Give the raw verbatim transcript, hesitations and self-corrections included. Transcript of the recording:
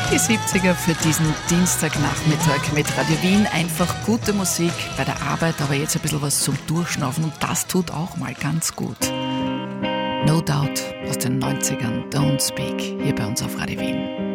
Die siebziger für diesen Dienstagnachmittag mit Radio Wien. Einfach gute Musik bei der Arbeit, aber jetzt ein bisschen was zum Durchschnaufen und das tut auch mal ganz gut. No Doubt aus den neunzigern, Don't Speak, hier bei uns auf Radio Wien.